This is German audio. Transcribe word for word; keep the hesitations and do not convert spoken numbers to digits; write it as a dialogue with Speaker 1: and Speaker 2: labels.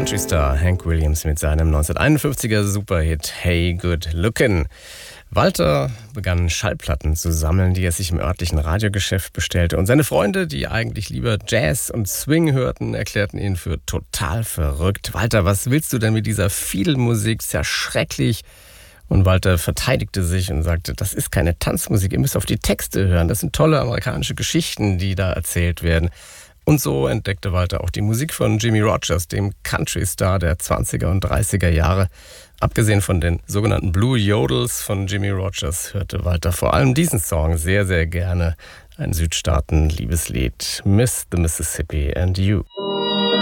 Speaker 1: Countrystar Hank Williams mit seinem neunzehnhunderteinundfünfziger Superhit Hey Good Lookin'. Walter begann Schallplatten zu sammeln, die er sich im örtlichen Radiogeschäft bestellte. Und seine Freunde, die eigentlich lieber Jazz und Swing hörten, erklärten ihn für total verrückt. Walter, was willst du denn mit dieser Fiedelmusik? Ist ja schrecklich. Und Walter verteidigte sich und sagte, das ist keine Tanzmusik, ihr müsst auf die Texte hören. Das sind tolle amerikanische Geschichten, die da erzählt werden. Und so entdeckte Walter auch die Musik von Jimmie Rodgers, dem Country-Star der zwanziger und dreißiger Jahre. Abgesehen von den sogenannten Blue Yodels von Jimmie Rodgers hörte Walter vor allem diesen Song sehr, sehr gerne. Ein Südstaaten-Liebeslied, Miss the Mississippi and You.